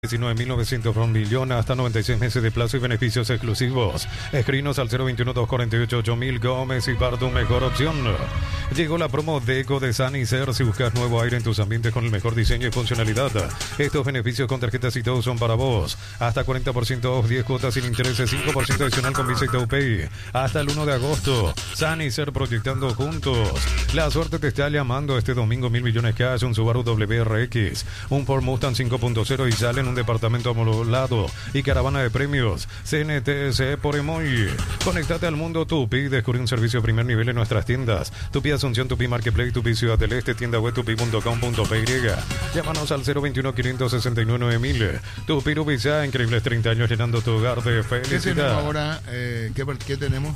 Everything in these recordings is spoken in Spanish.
19.900 por un millón hasta 96 meses de plazo y beneficios exclusivos. Escrinos al 021-248-8000. Gómez y Pardo, mejor opción. Llegó la promo Deco de Sanicer. Si buscas nuevo aire en tus ambientes con el mejor diseño y funcionalidad, estos beneficios con tarjetas y todo son para vos. Hasta 40% off, 10 cuotas sin intereses, 5% adicional con Visa y TauPay. Hasta el 1 de agosto. Sanicer, proyectando juntos. La suerte te está llamando este domingo. 1.000 millones cash, un Subaru WRX, un Ford Mustang 5.0 y salen un departamento amolado y caravana de premios. CNTC por Emoy. Conéctate al mundo Tupi. Descubre un servicio de primer nivel en nuestras tiendas. Tupi Asunción, Tupi Marketplace, Tupi Ciudad del Este, tienda web tupi.com.py. Llámanos al 021-569.000. Tupi Rubizá, increíbles 30 años llenando tu hogar de felicidad. ¿Qué tenemos ahora? ¿Qué tenemos?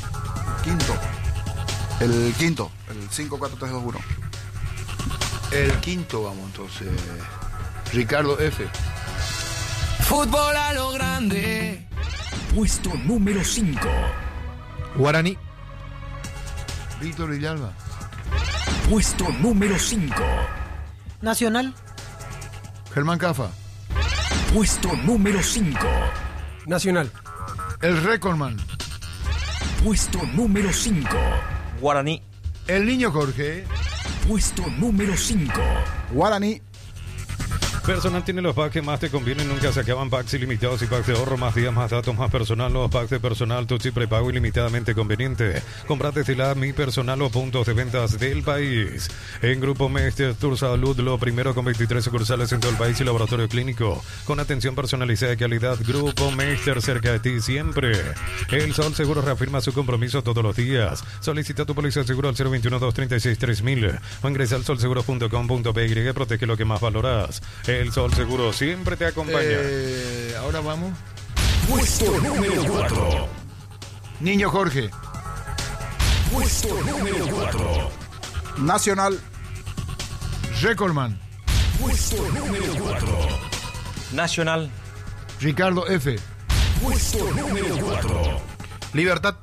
El quinto, el 5-4-3-2-1. El quinto, vamos entonces. Ricardo F. Fútbol a lo grande. Puesto número 5. Guaraní. Víctor Villalba. Puesto número 5. Nacional. Germán Cafa. Puesto número 5. Nacional. El Recordman. Puesto número 5. Guaraní. El Niño Jorge. Puesto número 5. Guaraní. Personal tiene los packs que más te convienen, nunca se acaban. Packs ilimitados y packs de ahorro, más días, más datos, más personal. Los packs de personal, tu chip prepago ilimitadamente conveniente. Compra desde la Mi Personal o puntos de ventas del país. En Grupo Mester Tour Salud, lo primero con 23 sucursales en todo el país y laboratorio clínico. Con atención personalizada de calidad. Grupo Mester, cerca de ti siempre. El Sol Seguro reafirma su compromiso todos los días. Solicita tu póliza de seguro al 021-236-3000 o ingresa al solseguro.com.py. Protege lo que más valoras. El Sol Seguro siempre te acompaña. Ahora vamos. Puesto número 4. Niño Jorge. Puesto número 4. Nacional. Recordman. Puesto número 4. Nacional. Ricardo F. Puesto número 4. Libertad.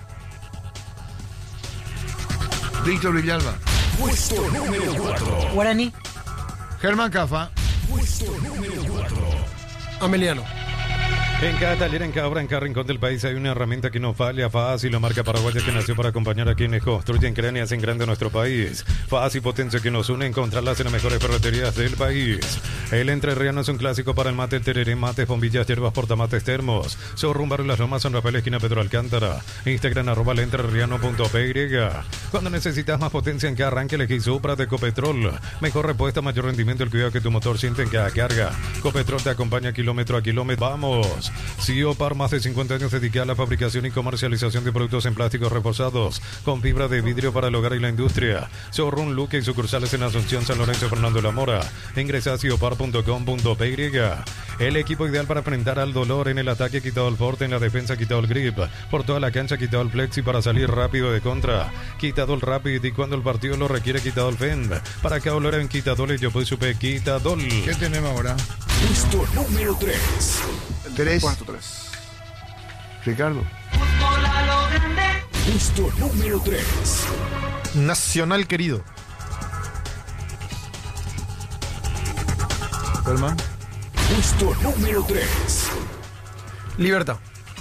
Víctor Villalba. Puesto número 4. Guaraní. Germán Cafa. Puesto número 4. Ameliano. En cada taller, en cada obra, en cada rincón del país hay una herramienta que no falla. Fácil, la marca paraguaya que nació para acompañar a quienes construyen, crean y hacen grande nuestro país. Fácil, potencia que nos une, encontrarlas en las mejores ferreterías del país. El entrerriano es un clásico para el mate, el tereré, mates, bombillas, hierbas, portamates, termos. Showroom Barrio Las Lomas, San Rafael, esquina Pedro Alcántara. Instagram @entrerriano.py. Cuando necesitas más potencia en cada arranque, elegí Supra de Ecopetrol. Mejor respuesta, mayor rendimiento, el cuidado que tu motor siente en cada carga. Ecopetrol te acompaña kilómetro a kilómetro. ¡Vamos! Ciopar, más de 50 años dedicada a la fabricación y comercialización de productos en plásticos reforzados con fibra de vidrio para el hogar y la industria. Showroom Luque y sucursales en Asunción, San Lorenzo, Fernando de la Mora. Ingresa a ciopar.com.py. El equipo ideal para enfrentar al dolor en el ataque, quitado el forte, en la defensa, quitado el grip. Por toda la cancha, quitado el plexi para salir rápido de contra. Quitado el rapid y cuando el partido lo requiere, quitado el fend. Para cada dolor en quitadol, yo puedo supe quitadol. ¿Qué tenemos ahora? Puesto número 3. 3. Ricardo. Puesto número 3. Nacional querido. Germán. Puesto número 3. Libertad.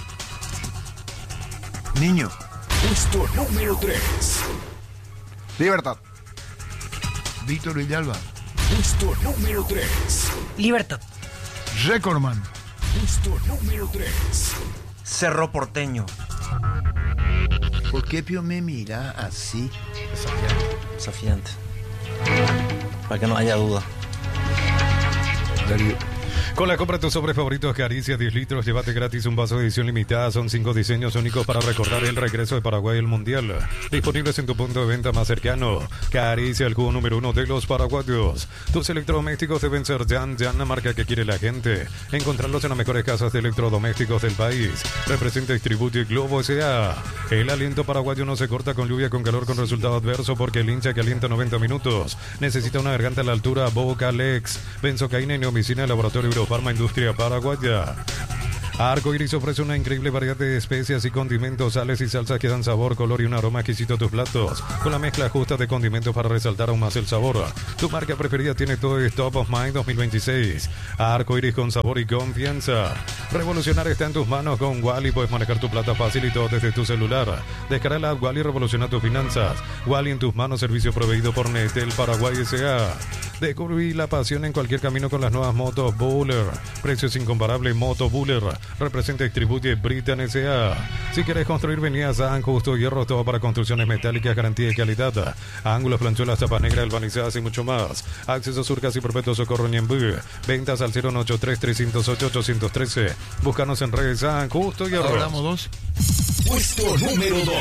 Niño. Puesto número 3. Libertad. Víctor Villalba. Puesto número 3. Libertad. Recordman. Puesto número 3. Cerro Porteño. ¿Por qué Pío me mira así? Desafiante. Para que no haya duda. Darío. Con la compra de tus sobres favoritos Caricia 10 litros, llévate gratis un vaso de edición limitada. Son 5 diseños únicos para recordar el regreso de Paraguay al Mundial. Disponibles en tu punto de venta más cercano. Caricia, el jugo número 1 de los paraguayos. Tus electrodomésticos deben ser Jan, la marca que quiere la gente. Encontrarlos en las mejores casas de electrodomésticos del país. Representa y distribuye Globo S.A. El aliento paraguayo no se corta con lluvia, con calor, con resultado adverso, porque el hincha que alienta 90 minutos necesita una garganta a la altura. Boca Lex, benzocaína y neomicina, laboratorio Eurofarma, industria paraguaya. Arco Iris ofrece una increíble variedad de especias y condimentos, sales y salsas que dan sabor, color y un aroma exquisito a tus platos, con la mezcla justa de condimentos para resaltar aún más el sabor. Tu marca preferida tiene todo el Top of Mind 2026. Arco Iris con sabor y confianza. Revolucionar está en tus manos con Wally. Puedes manejar tu plata fácil y todo desde tu celular. Descarga la app Wally y revoluciona tus finanzas. Wally en tus manos, servicio proveído por Netel Paraguay S.A. Descubrí la pasión en cualquier camino con las nuevas motos Bowler. Precios incomparables. Moto Bowler representa y distribuye Britan S.A. Si quieres construir, vení a San Justo Hierro, todo para construcciones metálicas, garantía y calidad. Ángulos, planchuelas, tapas negras, albanizadas y mucho más. Acceso Surcas y Perpetuo Socorro Ñembú. Ventas al 083-308-813. Búscanos en redes San Justo Hierro. Hablamos dos. Puesto número 2.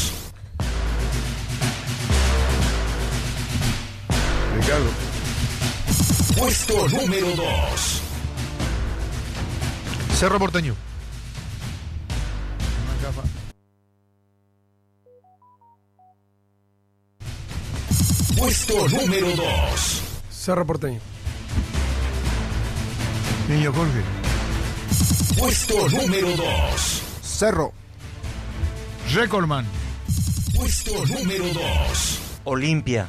Ricardo. Puesto número 2. Cerro Porteño. Puesto número 2. Cerro Porteño. Niño Jorge. Puesto número 2. Cerro. Recordman. Puesto número 2. Olimpia.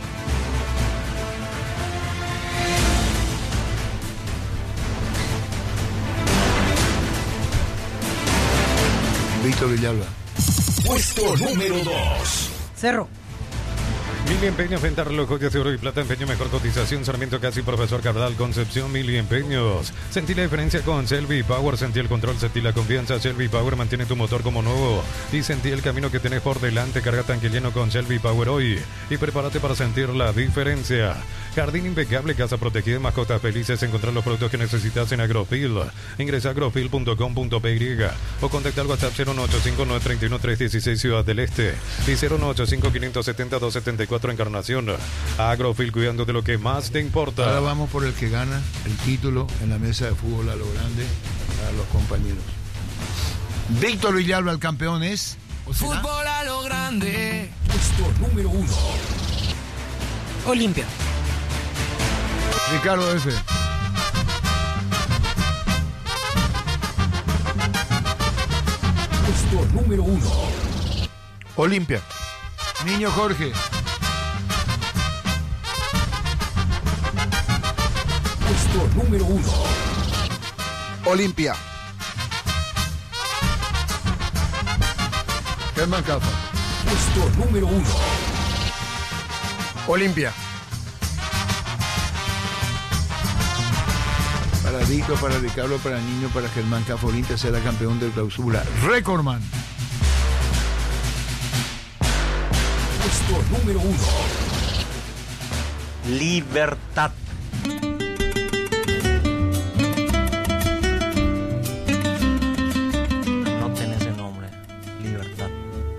Víctor Villalba. Puesto número 2. Cerro. Mili Empeños, venta relojes de oro y plata, empeño mejor cotización, Sarmiento Casi, Profesor Cardal, Concepción, Mili Empeños. Sentí la diferencia con Selvi Power, sentí el control, sentí la confianza. Selvi Power mantiene tu motor como nuevo y sentí el camino que tenés por delante. Carga tanque lleno con Selvi Power hoy y prepárate para sentir la diferencia. Jardín impecable, casa protegida, mascotas felices. Encontrar los productos que necesitas en Agrofil. Ingresa a agrofil.com.py o contacta al WhatsApp 0185931-316 Ciudad del Este y 0185570-274 Encarnación. Agrofil, cuidando de lo que más te importa. Ahora vamos por el que gana el título en la mesa de fútbol a lo grande a los compañeros. Víctor Villalba, el campeón es. Fútbol a lo grande. Puesto número 1. Olimpia. Ricardo F. Puesto número 1. Olimpia. Niño Jorge. Puesto número 1. Olimpia. Germán Cafa. Puesto número 1. Olimpia. Para Víctor, para Ricardo, para Niño, para Germán Cafa. Olimpia será campeón del clausura. Recordman. Puesto número 1. Libertad. No tenés ese nombre. Libertad.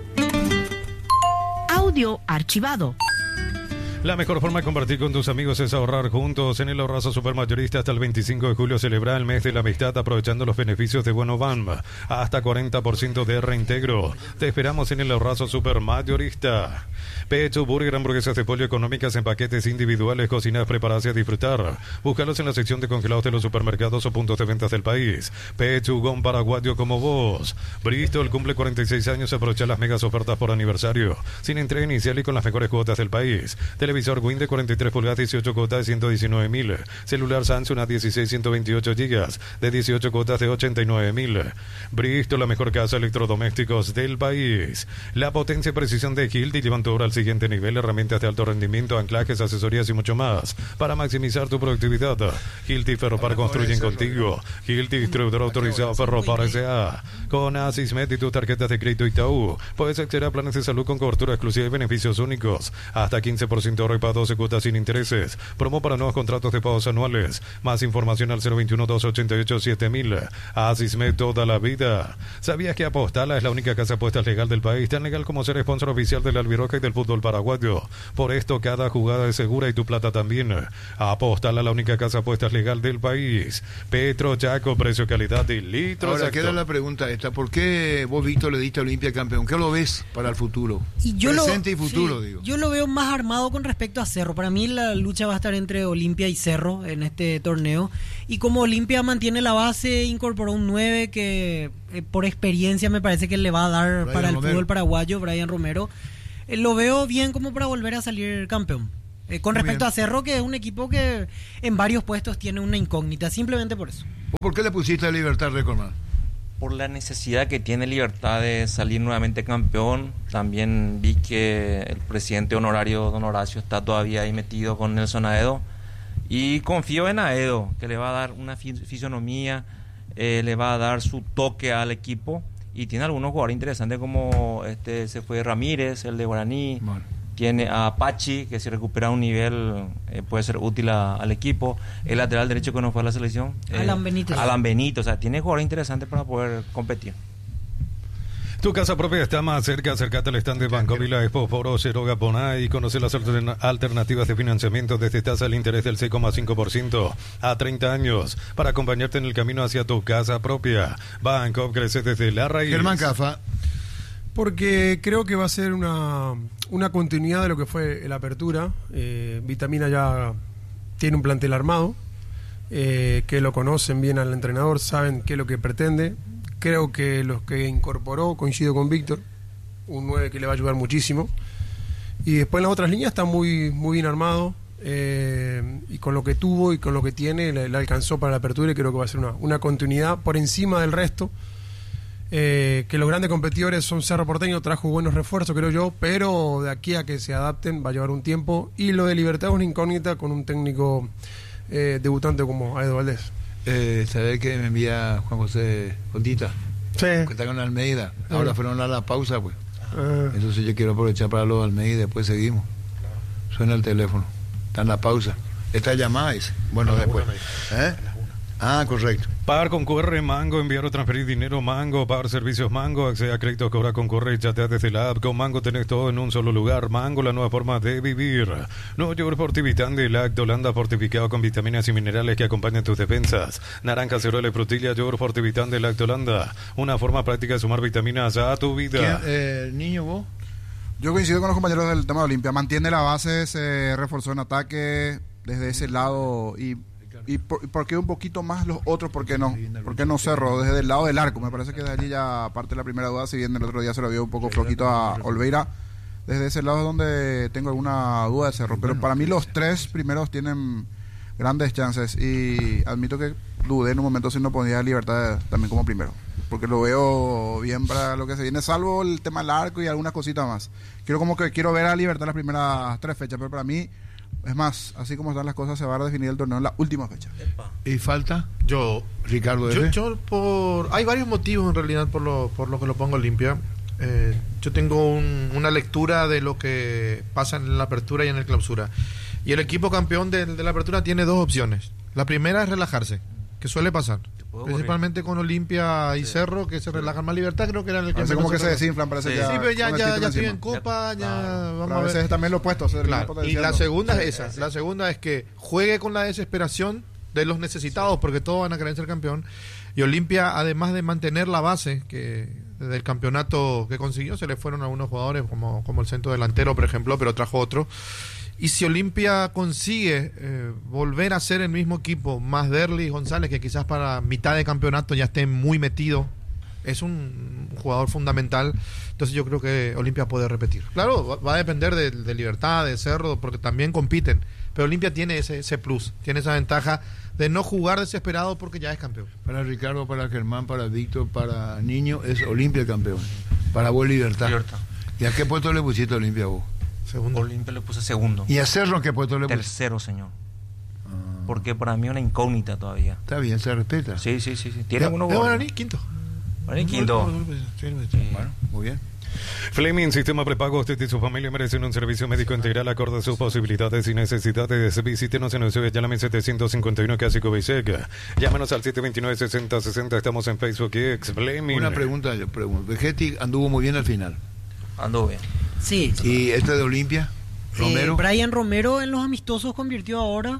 Audio archivado. La mejor forma de compartir con tus amigos es ahorrar juntos. En el Ahorrazo Supermayorista hasta el 25 de julio celebra el mes de la amistad aprovechando los beneficios de Buenovam. Hasta 40% de reintegro. Te esperamos en el Ahorrazo Supermayorista. Pecho Burger, hamburguesas de pollo económicas en paquetes individuales, cocinadas preparadas y a disfrutar. Búscalos en la sección de congelados de los supermercados o puntos de ventas del país. Pechugón paraguayo como vos. Bristol cumple 46 años. Aprovecha las megas ofertas por aniversario. Sin entrega inicial y con las mejores cuotas del país. Televisor Win de 43 pulgadas, 18 cuotas de 119.000. Celular Samsung a 16, 128 gigas de 18 cuotas de 89.000. Bristol, la mejor casa de electrodomésticos del país. La potencia y precisión de Hilti llevan tu obra al siguiente nivel. Herramientas de alto rendimiento, anclajes, asesorías y mucho más para maximizar tu productividad. Hilti Ferropar, construyen contigo. Hilti, distribuidor autorizado Ferropar S.A. Con Asismet y tus tarjetas de crédito Itaú puedes acceder a planes de salud con cobertura exclusiva y beneficios únicos. Hasta 15% de ahorro y para 12 cuotas sin intereses. Promo para nuevos contratos de pagos anuales. Más información al 021-288-7000. Asismet, toda la vida. ¿Sabías que Apostala es la única casa de apuestas legal del país? Tan legal como ser sponsor oficial de la Albiroja y del fútbol paraguayo. Por esto, cada jugada es segura y tu plata también. Apostala, la única casa de apuestas legal del país. Petro Chaco, precio, calidad y litros. Ahora queda la pregunta esta. ¿Por qué vos, Víctor, le diste a Olimpia campeón? ¿Qué lo ves para el futuro? Y yo presente y futuro, sí, digo. Yo lo veo más armado con respecto a Cerro. Para mí la lucha va a estar entre Olimpia y Cerro en este torneo. Y como Olimpia mantiene la base, incorporó un 9 que por experiencia me parece que le va a dar Brian para el Romero. fútbol paraguayo, Brian Romero. Lo veo bien como para volver a salir campeón. Con Muy respecto bien. a Cerro, que es un equipo que en varios puestos tiene una incógnita, simplemente por eso. ¿Por qué le pusiste a Libertad Recordman? Por la necesidad que tiene Libertad de salir nuevamente campeón. También vi que el presidente honorario, don Horacio, está todavía ahí metido con Nelson Aedo. Y confío en Aedo, que le va a dar una fisonomía, le va a dar su toque al equipo. Y tiene algunos jugadores interesantes como se fue Ramírez, el de Guaraní. Bueno. Tiene a Pachi, que si recupera un nivel puede ser útil al equipo. El lateral derecho que no fue a la selección. Alan Benítez. Alan Benítez, o sea, tiene jugadores interesantes para poder competir. Tu casa propia está más cerca. Acércate al stand de Banco Vila Expo Foro Cero Gaponá y conoce las alternativas de financiamiento desde tasa al interés del 6,5% a 30 años para acompañarte en el camino hacia tu casa propia. Banco crece desde la raíz. Germán Cafa. Porque creo que va a ser una continuidad de lo que fue el Apertura. Vitamina ya tiene un plantel armado, que lo conocen bien al entrenador, saben qué es lo que pretende. Creo que los que incorporó, coincido con Víctor, un 9 que le va a ayudar muchísimo. Y después en las otras líneas está muy bien armado, y con lo que tuvo y con lo que tiene le alcanzó para la Apertura, y creo que va a ser una continuidad por encima del resto. Que los grandes competidores son Cerro Porteño, trajo buenos refuerzos, creo yo, pero de aquí a que se adapten va a llevar un tiempo. Y lo de Libertad es una incógnita con un técnico debutante como Aedo Valdés. ¿Sabés que me envía Juan José Contita? Sí. Que está con Almeida. Ahora fueron a la pausa, pues. Ah, Entonces yo quiero aprovechar para los Almeida y después seguimos. Suena el teléfono. Está en la pausa. Esta llamada dice. Bueno, después. ¿Eh? Ah, correcto. Pagar con QR Mango, enviar o transferir dinero Mango, pagar servicios Mango, acceder a créditos, cobrar con QR y chatear desde la app. Con Mango tenés todo en un solo lugar. Mango, la nueva forma de vivir. Nuevo yogur Fortivitán de Lactolanda, fortificado con vitaminas y minerales que acompañan tus defensas. Naranja, cereales, frutilla, yogur Fortivitán de Lactolanda. Una forma práctica de sumar vitaminas a tu vida. Niño, vos. Yo coincido con los compañeros del tema de Olimpia. Mantiene la base, se reforzó en ataque desde ese lado. ¿Y por qué un poquito más los otros? ¿Por qué no? ¿Por qué no Cerro? Desde el lado del arco. Me parece que de allí ya parte la primera duda. Si bien el otro día se lo vio un poco flojito a Olveira. Desde ese lado es donde tengo alguna duda de Cerro. Pero para mí los tres primeros tienen grandes chances. Y admito que dudé en un momento si no ponía Libertad también como primero. Porque lo veo bien para lo que se viene, salvo el tema del arco y algunas cositas más. Quiero ver a Libertad las primeras 3 fechas, pero para mí, es más, así como están las cosas, se va a definir el torneo en la última fecha. ¿Y falta? Ricardo Hay varios motivos en realidad por lo que lo pongo limpia. Yo tengo una lectura de lo que pasa en la apertura y en el clausura. Y el equipo campeón de la apertura tiene 2 opciones. La primera es relajarse, que suele pasar. Principalmente con Olimpia y Cerro, que se relajan más. Libertad creo que era el que Parece como que se desinflan, parece que sí, pero ya con el título estoy encima. en Copa, vamos A a veces ver. es también lo opuesto. Claro. Y la segunda es esa. La segunda es que juegue con la desesperación de los necesitados, porque todos van a querer ser campeón. Y Olimpia, además de mantener la base que desde el campeonato que consiguió, se le fueron algunos jugadores como el centro delantero, por ejemplo, pero trajo otro. Y si Olimpia consigue volver a ser el mismo equipo, más Derli y González, que quizás para mitad de campeonato ya esté muy metido, es un jugador fundamental. Entonces yo creo que Olimpia puede repetir. Claro, va a depender de Libertad, de Cerro, porque también compiten. Pero Olimpia tiene ese plus, tiene esa ventaja de no jugar desesperado porque ya es campeón. Para Ricardo, para Germán, para Víctor, para Niño, es Olimpia el campeón. Para vos, Libertad. ¿Y a qué puesto le pusiste a Olimpia vos? Segundo. Olimpia le puse segundo. ¿Y a Cerro en qué puesto le pusiste? Tercero, señor. Porque para mí es una incógnita todavía. Está bien, se respeta. Sí. Tiene uno Guaraní, quinto. Guaraní, quinto. Bueno, muy bien. Fleming, sistema prepago. Usted y su familia merecen un servicio médico integral acorde a sus posibilidades y necesidades. Visítenos en Eusebio Yalame 751 Clásico Beiseca. Llámenos al 729-6060. Estamos en Facebook y X. Fleming. Una pregunta, yo pregunto. Vegetti anduvo muy bien al final. Anduvo bien. Sí. ¿Y este de Olimpia? Romero. Brian Romero en los amistosos convirtió ahora.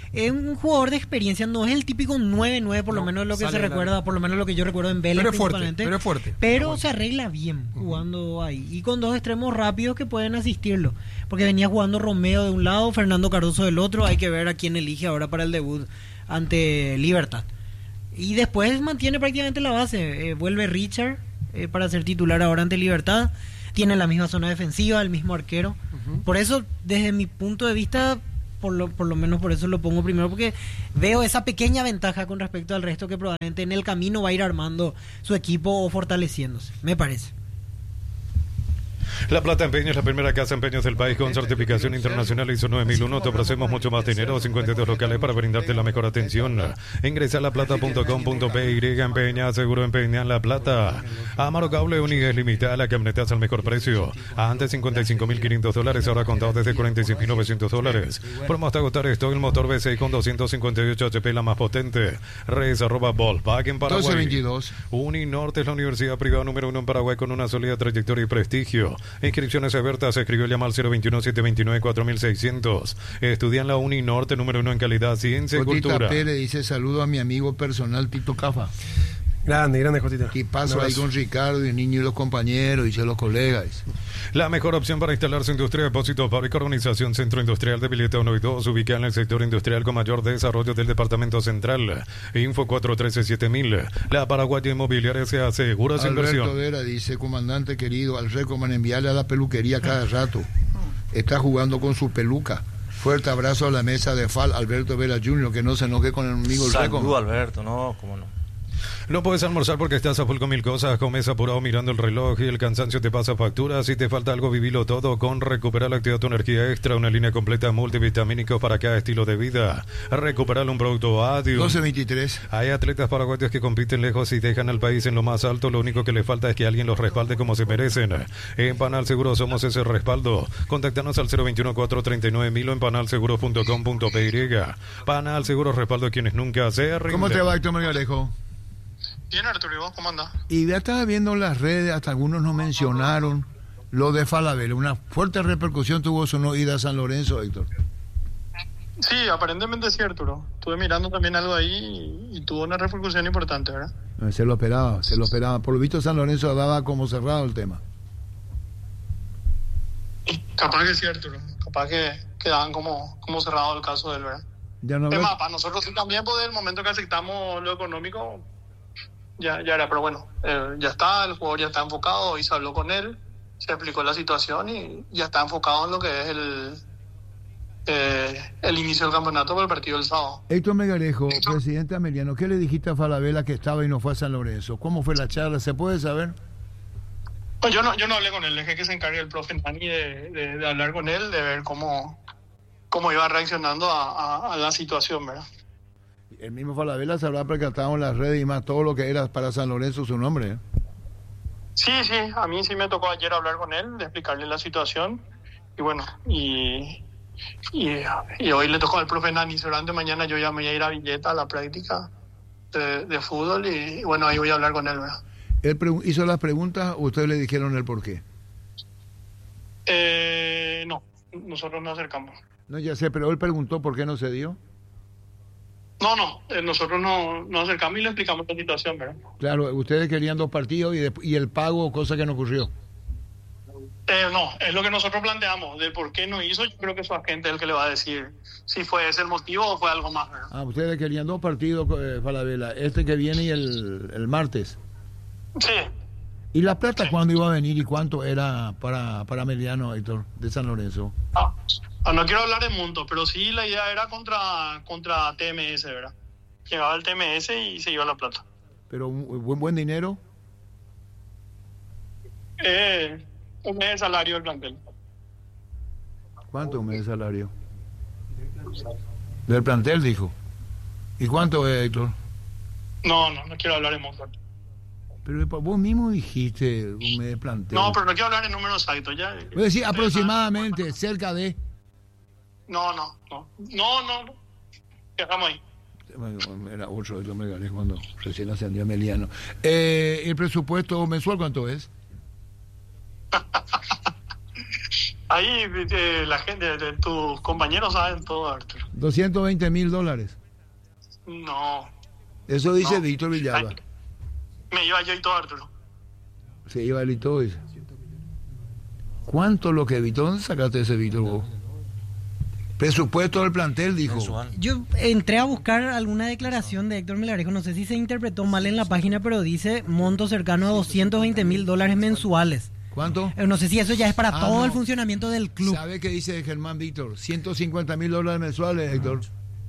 Es un jugador de experiencia, no es el típico 9-9, por lo menos lo que se recuerda, por lo menos lo que yo recuerdo en Vélez principalmente. Pero es fuerte. Pero se arregla bien jugando ahí. Y con dos extremos rápidos que pueden asistirlo. Porque venía jugando Romeo de un lado, Fernando Cardoso del otro. Hay que ver a quién elige ahora para el debut ante Libertad. Y después mantiene prácticamente la base. Vuelve Richard para ser titular ahora ante Libertad. Tiene la misma zona defensiva, el mismo arquero. Por eso, desde mi punto de vista, por lo menos por eso lo pongo primero, porque veo esa pequeña ventaja con respecto al resto que probablemente en el camino va a ir armando su equipo o fortaleciéndose, me parece. La Plata Empeño es la primera casa de empeños del país con certificación internacional ISO 9001. Te ofrecemos mucho más dinero, 52 locales para brindarte la mejor atención. Ingresa a laplata.com.py, empeña, seguro empeña en La Plata. Amaro Cable, unidades limitadas, la camionetas al mejor precio. Antes $55.500, ahora contado desde $46.900. Promo hasta agotar esto, el motor V6 con 258 HP, la más potente. Res @ Volkswagen Paraguay. 1222. Uninorte es la universidad privada número 1 en Paraguay con una sólida trayectoria y prestigio. Inscripciones abiertas, se escribió llama al 021-729-4600. Estudia en la Uninorte, número 1 en calidad, ciencia y Jotita cultura. Pérez dice saludo a mi amigo personal Tito Cafa. Grande, Jotita. Y paso ahí con Ricardo y el niño y los compañeros y los colegas. La mejor opción para instalar su industria, depósito, fábrica, organización, centro industrial de Villeta 1 y 2, ubicada en el sector industrial con mayor desarrollo del departamento central. Info 413-7000. La Paraguaya Inmobiliaria se asegura su inversión. Alberto Vera dice, comandante querido, al Recoman enviarle a la peluquería cada rato. Está jugando con su peluca. Fuerte abrazo a la mesa de FAL, Alberto Vera Jr., que no se enoje con el amigo del Recoman. Saludo, Alberto, no, cómo no. No puedes almorzar porque estás a full con mil cosas, comes apurado mirando el reloj y el cansancio te pasa factura. Si te falta algo, vivilo todo con Recuperar Activa tu Energía Extra, una línea completa multivitamínicos para cada estilo de vida. Recuperar un producto Adium. 1223. Hay atletas paraguayos que compiten lejos y dejan al país en lo más alto. Lo único que les falta es que alguien los respalde como se merecen. En Panal Seguro somos ese respaldo. Contáctanos al 021-439-1000 o en panalseguro.com.py. Panal Seguro, respaldo a quienes nunca se rinden. ¿Cómo te va, Héctor Melgarejo? Bien, Arturo, ¿y vos cómo andás? Y ya estaba viendo en las redes, hasta algunos nos mencionaron lo de Falabella. Una fuerte repercusión tuvo su no ida a San Lorenzo, Héctor. Sí, aparentemente sí, Arturo. Estuve mirando también algo ahí y tuvo una repercusión importante, ¿verdad? Se lo esperaba. Por lo visto San Lorenzo daba como cerrado el tema. Capaz que sí, Arturo. Capaz que quedaban como cerrado el caso de él, ¿verdad? Ya no Además, para nosotros también, pues, el momento que aceptamos lo económico, ya era, pero bueno, ya está, el jugador ya está enfocado, hoy se habló con él, se explicó la situación y ya está enfocado en lo que es el inicio del campeonato por el partido del sábado. Héctor Melgarejo, presidente Ameliano, ¿qué le dijiste a Falabella que estaba y no fue a San Lorenzo? ¿Cómo fue la charla? ¿Se puede saber? Pues yo no hablé con él, dejé que se encargue el profe Nani de hablar con él, de ver cómo iba reaccionando a la situación, ¿verdad? El mismo Falabella se habrá percatado en las redes y más todo lo que era para San Lorenzo su nombre, ¿eh? Sí, a mí sí me tocó ayer hablar con él, de explicarle la situación y bueno, y hoy le tocó al profe Nani, seguramente mañana yo ya me voy a ir a Villeta a la práctica de fútbol y bueno, ahí voy a hablar con él, ¿verdad? ¿Él hizo las preguntas o ustedes le dijeron el por qué? No, nosotros nos acercamos. No, ya sé, pero él preguntó por qué no se dio. No, nosotros nos acercamos y le explicamos la situación, ¿verdad? Claro, ustedes querían 2 partidos y el pago, cosa que no ocurrió. No, es lo que nosotros planteamos, de por qué no hizo, yo creo que su agente es el que le va a decir si fue ese el motivo o fue algo más, ¿verdad? Ustedes querían 2 partidos, Falabella, este que viene y el martes. Sí. ¿Y La Plata cuándo iba a venir y cuánto era para Meliano, Héctor, de San Lorenzo? No quiero hablar de monto, pero sí la idea era contra TMS, ¿verdad? Llegaba el TMS y se iba a La Plata. ¿Pero buen dinero? Un mes de salario del plantel. ¿Cuánto un mes de salario? Del plantel, dijo. ¿Y cuánto es, Héctor? No quiero hablar de monto. Pero vos mismo dijiste un mes de plantel. No, pero no quiero hablar de números exactos. Ya. Voy a decir aproximadamente, cerca de... No. Dejamos ahí. Era otro de Melgarejo cuando recién ascendió a Meliano. ¿El presupuesto mensual cuánto es? Ahí la gente, tus compañeros saben todo, Arturo. $220,000. No. Eso dice No. Víctor Villalba. Me iba yo y todo, Arturo. Se iba él y todo, dice. ¿Cuánto lo que Víctor? ¿Dónde sacaste ese Víctor vos? Presupuesto del plantel, dijo. Mensual. Yo entré a buscar alguna declaración de Héctor Melgarejo, no sé si se interpretó mal en la página, pero dice monto cercano a $220,000 mensuales. ¿Cuánto? No sé si eso ya es para todo no. el funcionamiento del club. ¿Sabe qué dice Germán Víctor? $150,000 mensuales, Héctor.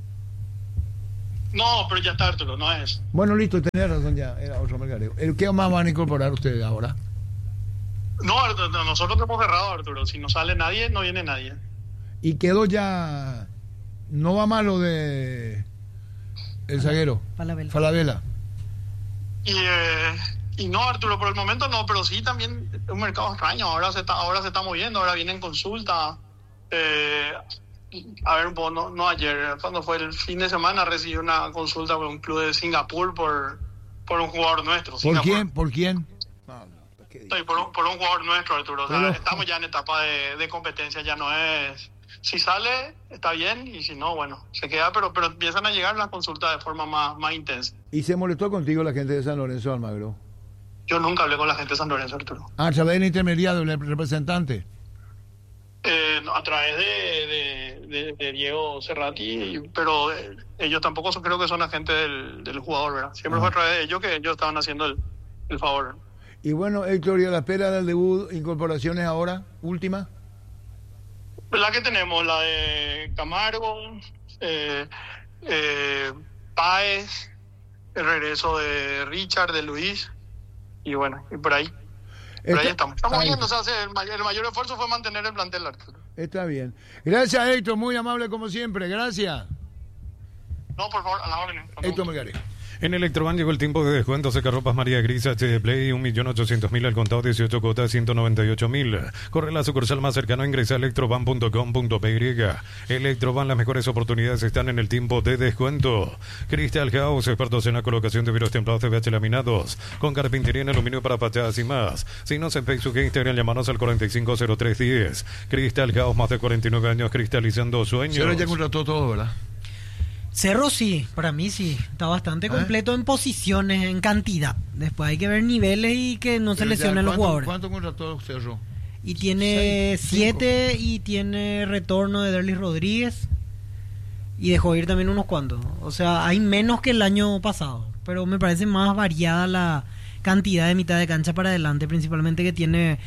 No, pero ya está, Arturo, no es. Bueno, listo, tenía razón ya, era otro Melgarejo. ¿Qué más van a incorporar ustedes ahora? No, Arturo, nosotros hemos cerrado, Arturo. Si no sale nadie, no viene nadie. Y quedó ya... No va mal lo de... El zaguero. Falabella. Y no, Arturo, por el momento no, pero sí también es un mercado extraño. Ahora se está moviendo, ahora vienen consultas. A ver, un poco, no ayer, cuando fue el fin de semana, recibí una consulta por un club de Singapur por un jugador nuestro. ¿Por Singapur. quién? ¿Por quién? Sí, por un jugador nuestro, Arturo. O sea, estamos ya en etapa de competencia, ya no es... Si sale, está bien, y si no, bueno, se queda, pero empiezan a llegar las consultas de forma más intensa. ¿Y se molestó contigo la gente de San Lorenzo, Almagro? Yo nunca hablé con la gente de San Lorenzo, Arturo. A través del intermediario, del representante. A través de Diego Cerrati, pero ellos tampoco creo que son agentes del jugador, ¿verdad? Siempre fue a través de ellos que ellos estaban haciendo el favor. Y bueno, Héctor, y a la espera del debut, incorporaciones ahora, última. La que tenemos, la de Camargo, Páez, el regreso de Richard, de Luis, y bueno, y por ahí. Por ahí estamos. Estamos viendo, o sea, el mayor esfuerzo fue mantener el plantel, Arturo. Está bien. Gracias, Héctor, muy amable como siempre, gracias. No, por favor, a la orden. Héctor Melgarejo. En Electroban llegó el tiempo de descuento. Secarropas María Grisa HD Play, 1.800.000 al contado, 18 cuotas, 198.000. Corre la sucursal más cercana, ingresa a electroban.com.py. Electroban, las mejores oportunidades están en el tiempo de descuento. Crystal House, expertos en la colocación de vidrios templados de VH laminados, con carpintería en aluminio para fachadas y más. Síguenos en Facebook e Instagram, llamanos al 450310. Crystal House, más de 49 años cristalizando sueños. Pero ya contrató todo, ¿verdad? Cerro sí, para mí sí, está bastante completo en posiciones, en cantidad. Después hay que ver niveles y que no se lesionen los jugadores. ¿Cuánto contrató Cerro? Y tiene 7 y tiene retorno de Derlis Rodríguez y dejó ir también unos cuantos. O sea, hay menos que el año pasado, pero me parece más variada la cantidad de mitad de cancha para adelante, principalmente que tiene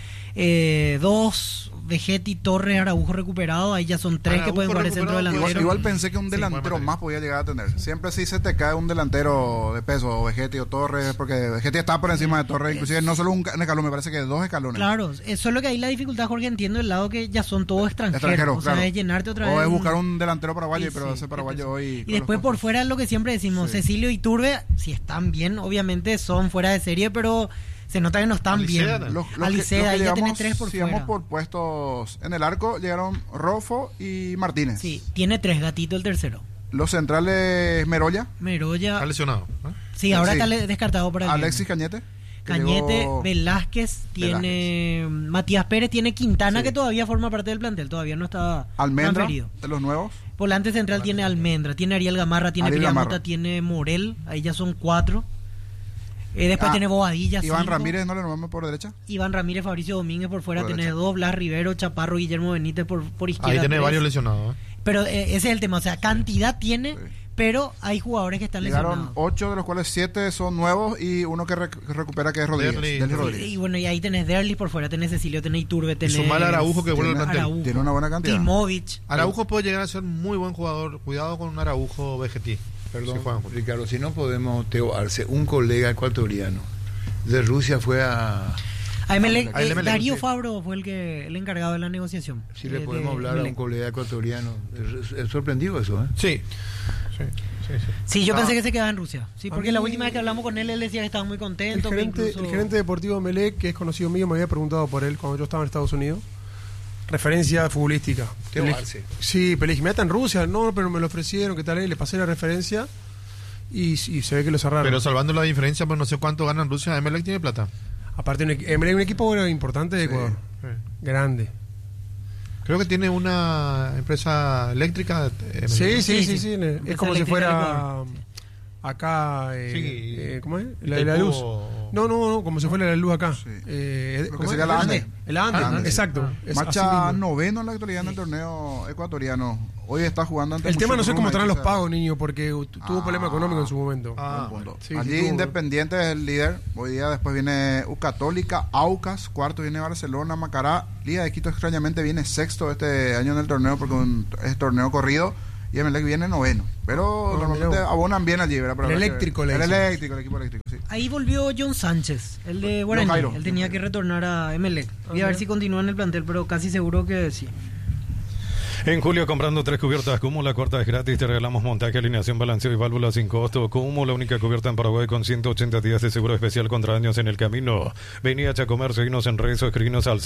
2, Vegetti, Torres, Araujo recuperado, ahí ya son 3 que pueden jugar el centro delantero. Igual pensé que un delantero más podía llegar a tener. Siempre si se te cae un delantero de peso, o Vegetti o Torres, porque Vegetti está por encima de Torres, inclusive no solo un escalón, me parece que 2 escalones. Claro, eso es lo que hay la dificultad, Jorge, entiendo el lado que ya son todos extranjeros, o sea, claro. Es llenarte otra vez. O es buscar un delantero paraguayo, Sí, pero ese paraguayo hoy... Y después por fuera es lo que siempre decimos, Cecilio y Turbe, si están bien, obviamente son fuera de serie, pero se nota que no están Aliceda, bien. los Aliceda, ahí ya tiene 3 por si fuera. vamos por puestos en el arco, llegaron Rofo y Martínez. Sí, tiene 3, Gatito el tercero. Los centrales, Meroya. Está lesionado. Sí, ahora está descartado para el Alexis Cañete. Cañete, llegó... Velázquez, tiene Matías Pérez, tiene Quintana, que todavía forma parte del plantel, todavía no está Almendra, transferido. de los nuevos. Volante central tiene Almendra, tiene Ariel Gamarra, tiene Priamota, tiene Morel, ahí ya son 4. Después tiene Bobadilla. Iván 5. Ramírez, ¿no le nombramos por derecha? Iván Ramírez, Fabricio Domínguez por fuera, Por tiene derecha. 2, Blas Rivero, Chaparro, Guillermo Benítez por izquierda. Ahí tiene 3. varios lesionados. Pero ese es el tema, o sea, cantidad tiene, pero hay jugadores que están Llegaron lesionados. 8, de los cuales 7 son nuevos y uno que recupera, que es Rodríguez. Derlis Rodríguez. Y bueno, y ahí tenés Derlis por fuera, tenés Cecilio, tenés Iturbe, tenés... sumar a Araujo que vuelve al plantel. Araujo. Tiene una buena cantidad. Timovic. Araujo puede llegar a ser muy buen jugador. Cuidado con un Araujo Vegetti. Perdón, Ricardo, si no podemos, Teo Arce, un colega ecuatoriano de Rusia fue a Emelec, Darío Fabro fue el encargado de la negociación. Si le podemos hablar a un colega ecuatoriano. ¿Es sorprendido eso? Sí. Sí, yo pensé que se quedaba en Rusia. Sí, porque la última vez que hablamos con él decía que estaba muy contento. El gerente deportivo de Emelec, que es conocido mío, me había preguntado por él cuando yo estaba en Estados Unidos. Referencia futbolística. Teo Arce. Sí, pero le dije, ¿me está en Rusia? No, pero me lo ofrecieron, ¿qué tal? Le pasé la referencia y se ve que lo cerraron. Pero salvando la diferencia, pues no sé cuánto gana en Rusia. Emelec tiene plata. Aparte, Emelec es un equipo importante de Ecuador. Grande. Creo que tiene una empresa eléctrica. Sí. Es Empresa como si eléctrica fuera del acá. Sí. ¿Cómo es? La luz. No, como si fuera la luz acá. Sí. ¿Cómo que es? sería la ANDE. El ANDE, exacto. Es así Marcha mismo. noveno en la actualidad en el torneo ecuatoriano. Hoy está jugando ante El tema no sé cómo estarán los Muchurruma, pagos, niño, porque tuvo problema económico en su momento. Ah, Buen punto. Sí, Allí tuvo- Independiente es el líder. Hoy día después viene U Católica, Aucas, cuarto viene Barcelona, Macará. Liga de Quito extrañamente viene sexto este año en el torneo porque es torneo corrido. Y Emelec viene noveno. Pero normalmente mirá. abonan bien allí, ¿verdad? Pero El habrá que eléctrico, ver. le El dicen. eléctrico, el equipo eléctrico, sí. Ahí volvió John Sánchez, el de Guaraní. Jairo. Él tenía que retornar a Emelec. Voy a ver si continúa en el plantel, pero casi seguro que sí. En julio, comprando 3 cubiertas Cumo, la cuarta es gratis. Te regalamos montaje, alineación, balanceo y válvulas sin costo. Cumo, la única cubierta en Paraguay con 180 días de seguro especial contra daños en el camino. Vení a Chacomer, seguinos en redes o escribinos al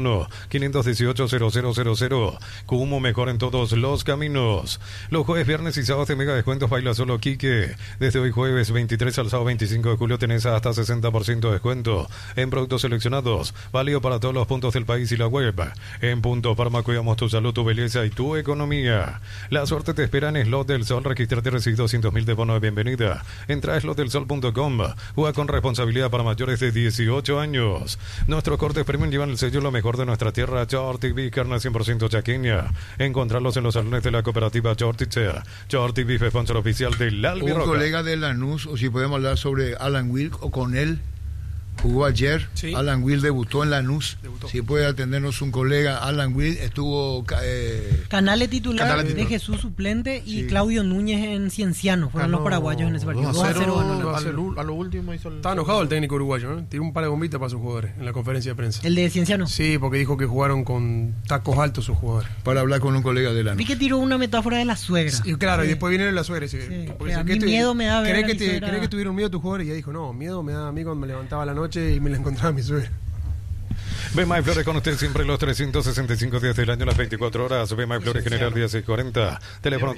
021-518-0000. Cumo, mejor en todos los caminos. Los jueves, viernes y sábados de mega descuentos baila solo Quique. Desde hoy jueves 23 al sábado 25 de julio tenés hasta 60% de descuento en productos seleccionados. Válido para todos los puntos del país y la web. En Punto Parma cuidamos tu salud, tu belleza y tu economía. La suerte te espera en Slot del Sol. Registrate y recibir 200.000 de bono de bienvenida. Entra a slotdelsol.com. Juega con responsabilidad para mayores de 18 años. Nuestros cortes premium llevan el sello lo mejor de nuestra tierra. Shorty Beef, carne 100% chaqueña. Encontrarlos en los salones de la cooperativa Shortiche. Shorty Beef, sponsor oficial del Un Albirroca. colega de Lanús, o si podemos hablar sobre Alan Wilk o con él, jugó ayer. Sí. Alan Wilk debutó en Lanús. Debutó. Si puede atendernos un colega, Alan Wilk estuvo Canales titular, Canales de titular. Jesús suplente y Sí. Claudio Núñez en Cienciano. Fueron los paraguayos en ese partido. 2-0 ganó la- 2-0. A lo último hizo el... Estaba enojado el técnico uruguayo, ¿eh? Tiró un par de bombitas para sus jugadores en la conferencia de prensa. El de Cienciano. Sí, porque dijo que jugaron con tacos altos sus jugadores. para hablar con un colega de Lanús. Vi que tiró una metáfora de la suegra. Y claro, Sí. y después viene la suegra y dice, Sí, porque que a dice, mí miedo me da ver ¿Crees a que, mi suegra? ¿crees que tuvieron miedo tus jugadores? Y ella dijo, no, miedo me da a mí cuando me levantaba a la noche y me la encontraba a mi suegra. Bema y Flores con usted siempre los 365 días del año, las 24 horas. Bema y Flores General 1640. Teléfono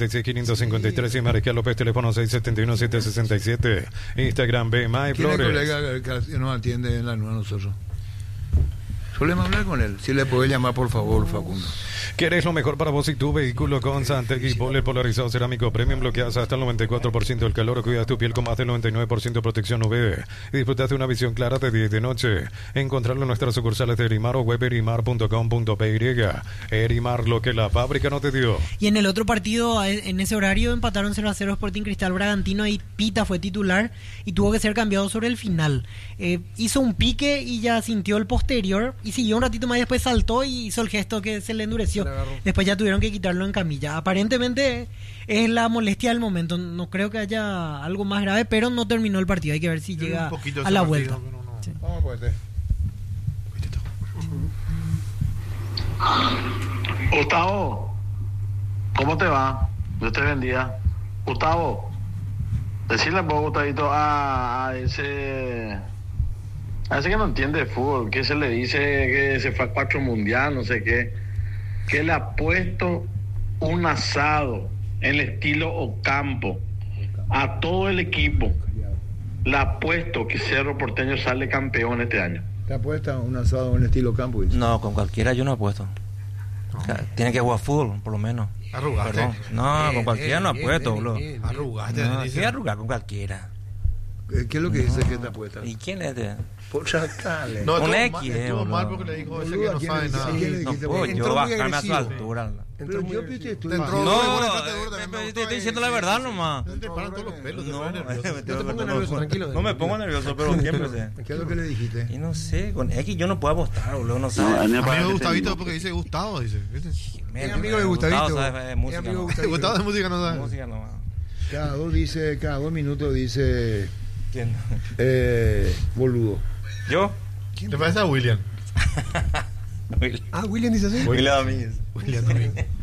496-553 y Mariscal López, teléfono 671-767. Instagram Bema y ¿Quién es el Flores. colega que nos atiende en Lanús a nosotros? Solemos hablar con él. Si le puede llamar, por favor, Facundo. ¿Querés lo mejor para vos y tu vehículo? Con Santegui Poler polarizado cerámico premium, bloqueas hasta el 94% del calor, cuidas tu piel con más del 99% de protección UV y disfrutas de una visión clara de día y de noche. Encontrarlo en nuestras sucursales de Erimar o web erimar.com.py. Erimar, lo que la fábrica no te dio. Y en el otro partido, en ese horario, empataron 0-0 Sporting Cristal Bragantino y Pita fue titular y tuvo que ser cambiado sobre el final. Hizo un pique y ya sintió el posterior y siguió un ratito más y después saltó y hizo el gesto que se le endureció. Se le agarró. Después ya tuvieron que quitarlo en camilla. Aparentemente es la molestia del momento. No creo que haya algo más grave, pero no terminó el partido. Hay que ver si llega Un poquito a ese la partido, vuelta. pero no. Sí. Vamos pues. Gustavo, ¿cómo te va? Dios te bendiga. Gustavo, decirle un poco, Gustavito, a ese que no entiende de fútbol, que se le dice que se fue a 4 mundial, no sé qué, que le ha puesto un asado en el estilo Ocampo a todo el equipo. Le ha puesto que Cerro Porteño sale campeón este año. ¿Te apuesta un asado en estilo campo? Dice? No, con cualquiera yo no apuesto. O sea, tiene que jugar fútbol, por lo menos. Arrugaste. Perdón. No, con cualquiera no apuesto, boludo. Arrugaste. No, dice. ¿qué arrugar con cualquiera? ¿Qué es lo que dice que te apuesta? ¿Y quién es de? Por sacale. No, Un estuvo X, mal, estuvo boludo. mal porque le dijo ese que Boludo, no ¿quién sabe le dice? nada. ¿Quién le No dijiste? puedo Entró yo muy bajarme a su agresivo. altura. Entró muy yo agresivo. pité tú. Entró- No, bastante duro también, me te gustó estoy ahí, diciendo sí, la verdad sí, nomás. Te paran todos los pelos, te No, pones nervioso. No te pongas nervioso, tranquilo. No me pongo nervioso, pero siempre sé. ¿Qué es lo que le dijiste? Y no sé, con X yo no puedo apostar, boludo, no a sabes. mí me Amigo parece de que Gustavito porque dice Gustavo, dice. ¿Viste? Es amigo de Gustavito. Sabes, Es música, amigo de no. Gustavito. Gustavo de música no sabe. Música nomás. Cada 2 minutos dice ¿Quién? boludo. ¿Yo? ¿Te parece a William? Ah, William dice así. William Domínguez. William también.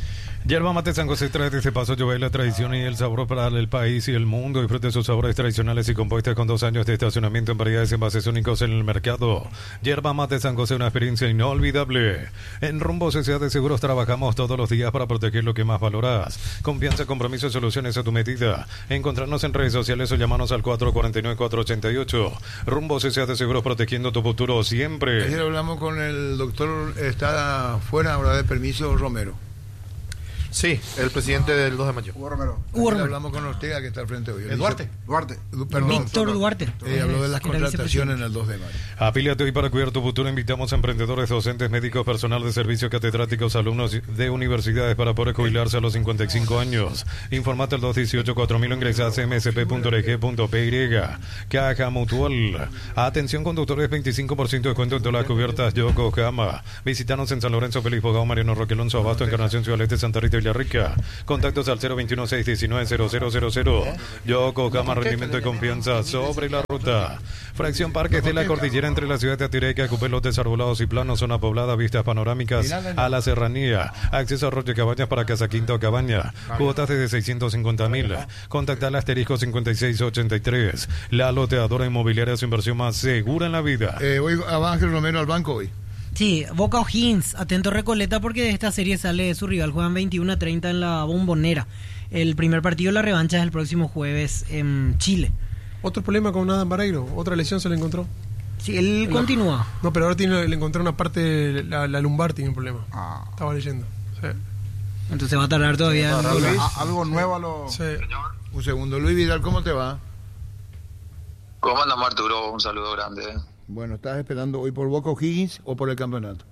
Yerba Mate San José trae desde Paso Llobet la tradición y el sabor para el país y el mundo. Disfrute sus sabores tradicionales y compuestas con 2 años de estacionamiento en variedades y envases únicos en el mercado. Yerba Mate San José, una experiencia inolvidable. En Rumbo Sociedad de Seguros trabajamos todos los días para proteger lo que más valoras. Confianza, compromiso y soluciones a tu medida. Encontrarnos en redes sociales o llamarnos al 449-488. Rumbo Sociedad de Seguros, protegiendo tu futuro siempre. Ayer hablamos con el doctor, está fuera ahora de permiso, Romero. Sí, el presidente del 2 de mayo. Hugo Romero. Hablamos con Ortega, que está al frente hoy. Duarte. Perdón. Víctor Duarte. Habló de las contrataciones en el 2 de mayo. Afíliate hoy para cuidar tu futuro. Invitamos a emprendedores, docentes, médicos, personal de servicio, catedráticos, alumnos de universidades para poder jubilarse a los 55 años. Informate al 218-4000 o ingresa a cmsp.org.py. Caja Mutual. Atención conductores, 25% de descuento en todas las cubiertas Yokohama. Visítanos en San Lorenzo, Feliz Bogado, Mariano Roque Alonso, Abasto, Encarnación, Ciudad Este, Santa Rita y Villarrica. Contactos al 021-619-0000. Yokohama, rendimiento y confianza sobre la ruta. Fracción Parques de la Cordillera entre la ciudad de Atireca, Cupelos desarbolados y planos, zona poblada, vistas panorámicas a la serranía. Acceso a Roche Cabañas para Casa Quinta o Cabaña. Cuotas desde 650,000. Contacta al asterisco 5683. La loteadora inmobiliaria, su inversión más segura en la vida. Hoy va Ángel Romero al banco hoy. Sí, Boca O'Higgins, atento Recoleta porque de esta serie sale su rival, juegan 21-30 en la Bombonera. El primer partido, la revancha, es el próximo jueves en Chile. Otro problema con Adam Vareiro, otra lesión se le encontró. Sí, él continúa. No, pero ahora le encontró una parte, la lumbar tiene un problema. Estaba leyendo. Sí. Entonces va a tardar todavía. Algo nuevo a lo... Sí. Un segundo, Luis Vidal, ¿cómo te va? ¿Cómo andamos, Arturo? Un saludo grande. Bueno, ¿estás esperando hoy por Boca O'Higgins o por el campeonato?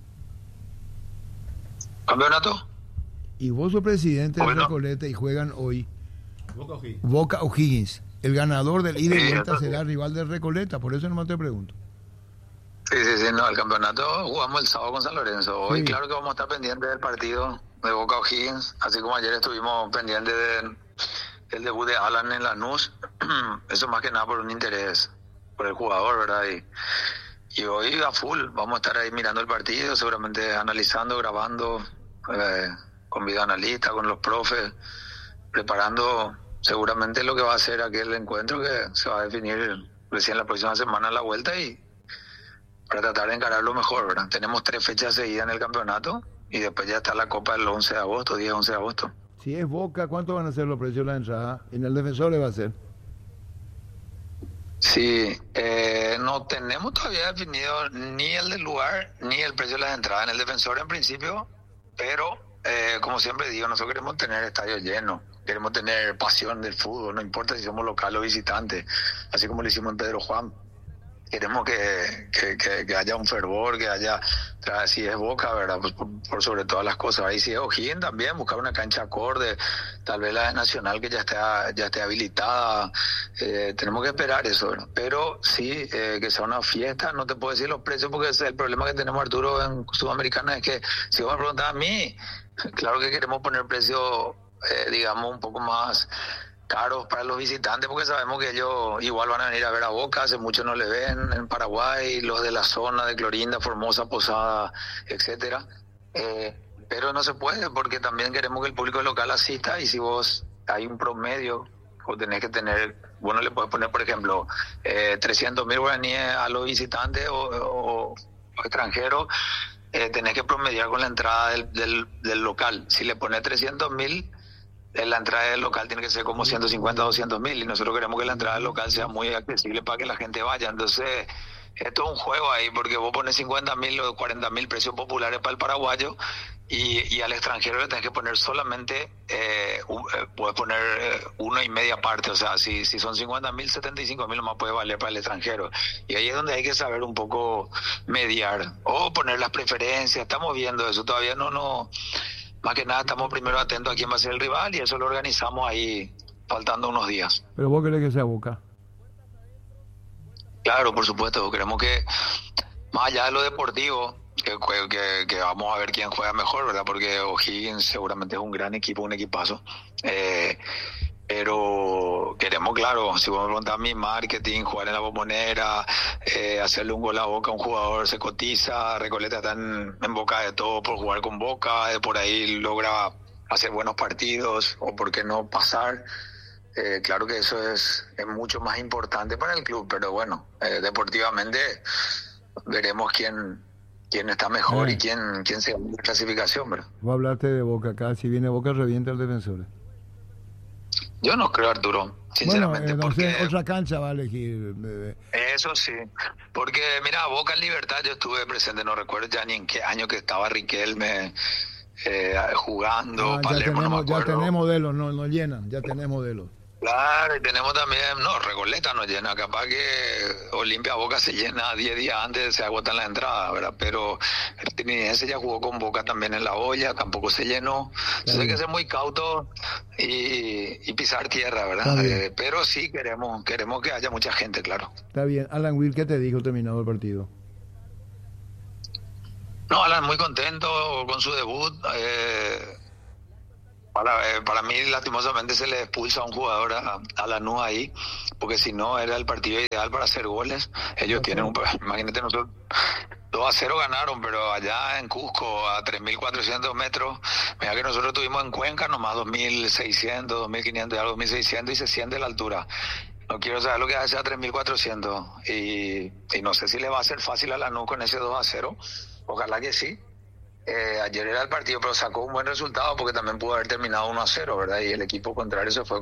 ¿Campeonato? Y vos sos presidente de Recoleta y juegan hoy Boca O'Higgins. El ganador del ida y vuelta será rival de Recoleta, por eso nomás te pregunto. Sí, no, el campeonato jugamos el sábado con San Lorenzo. Hoy claro que vamos a estar pendientes del partido de Boca O'Higgins, así como ayer estuvimos pendientes del debut de Alan en Lanús. Eso más que nada por un interés por el jugador, ¿verdad? Y hoy a full, vamos a estar ahí mirando el partido, seguramente analizando, grabando, con videoanalistas, con los profes, preparando seguramente lo que va a ser aquel encuentro que se va a definir recién la próxima semana en la vuelta y para tratar de encararlo mejor, ¿verdad? Tenemos 3 fechas seguidas en el campeonato y después ya está la Copa el 11 de agosto, 10-11 de agosto. Si es Boca, ¿cuánto van a ser los precios de la entrada? En el Defensor le va a ser. Sí, no tenemos todavía definido ni el del lugar ni el precio de las entradas en el Defensor en principio, pero como siempre digo, nosotros queremos tener estadios llenos, queremos tener pasión del fútbol, no importa si somos local o visitantes, así como lo hicimos en Pedro Juan. Queremos que haya un fervor, que haya, si es Boca, ¿verdad? Pues por sobre todas las cosas. Ahí si es O'Higgins también, buscar una cancha acorde, tal vez la de Nacional que ya esté habilitada. Tenemos que esperar eso, ¿verdad? Pero sí, que sea una fiesta, no te puedo decir los precios porque ese es el problema que tenemos, Arturo, en Sudamericana, es que si vos me preguntas a mí, claro que queremos poner precios, digamos, un poco más caros para los visitantes porque sabemos que ellos igual van a venir a ver a Boca, hace mucho no le ven en Paraguay, los de la zona de Clorinda, Formosa, Posada, etcétera, pero no se puede porque también queremos que el público local asista y si vos hay un promedio o tenés que tener, bueno, le puedes poner por ejemplo 300,000 guaraníes a los visitantes o extranjeros, tenés que promediar con la entrada del local. Si le pones 300,000, la entrada del local tiene que ser como 150 o 200,000 y nosotros queremos que la entrada del local sea muy accesible para que la gente vaya. Entonces, esto es un juego ahí porque vos pones 50,000 o 40,000 precios populares para el paraguayo y al extranjero le tenés que poner solamente, puedes poner 1,5 parte, o sea, si son 50,000, 75,000 nomás puede valer para el extranjero. Y ahí es donde hay que saber un poco mediar o poner las preferencias. Estamos viendo eso, todavía no. Más que nada estamos primero atentos a quién va a ser el rival y eso lo organizamos ahí faltando unos días. ¿Pero vos querés que sea Boca? Claro, por supuesto, queremos que más allá de lo deportivo, que vamos a ver quién juega mejor, ¿verdad? Porque O'Higgins seguramente es un gran equipo, un equipazo. Pero queremos, claro, si vos me preguntás a mi marketing, jugar en la Bombonera, hacerle un gol a Boca a un jugador, se cotiza, Recoleta está en boca de todo por jugar con Boca, por ahí logra hacer buenos partidos o por qué no pasar. Claro que eso es mucho más importante para el club, pero bueno, deportivamente veremos quién está mejor y quién se gana la clasificación, ¿verdad? Vos hablaste de Boca acá, si viene Boca revienta el Defensor. Yo no creo, Arturo, sinceramente, Bueno, porque otra cancha va a elegir. eso sí, porque mira, Boca en Libertad yo estuve presente, no recuerdo ya ni en qué año que estaba Riquelme jugando, Palermo, no me ya acuerdo. tenés modelos, no llenan, ya tenés modelos. Claro, y tenemos también, Recoleta no llena, capaz que Olimpia Boca se llena 10 días antes, se agotan las entradas, ¿verdad? Pero el Trinidad ya jugó con Boca también en la olla, tampoco se llenó. Entonces hay que ser muy cauto y pisar tierra, ¿verdad? Pero sí queremos que haya mucha gente, claro. Está bien. Alan Will, ¿qué te dijo terminado el partido? No, Alan, muy contento con su debut. Para mí, lastimosamente, se le expulsa a un jugador a Lanús ahí, porque si no, era el partido ideal para hacer goles. Ellos tienen imagínate, nosotros 2-0 ganaron, pero allá en Cusco, a 3.400 metros, mira que nosotros tuvimos en Cuenca nomás 2.600, 2.500 y algo, 2.600 y se siente la altura. No quiero saber lo que hace a 3.400 y no sé si le va a ser fácil a Lanús con ese 2-0. Ojalá que sí. Ayer era el partido, pero sacó un buen resultado porque también pudo haber terminado 1-0, ¿verdad? Y el equipo contrario se fue